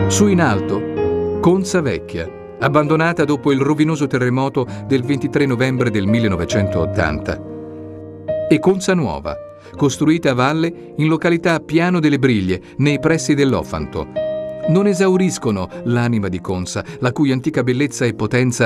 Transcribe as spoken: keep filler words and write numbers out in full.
Su in alto, Conza Vecchia, abbandonata dopo il rovinoso terremoto del ventitré novembre del millenovecentottanta. E Conza Nuova, costruita a valle in località Piano delle Briglie, nei pressi dell'Ofanto. Non esauriscono l'anima di Conza, la cui antica bellezza e potenza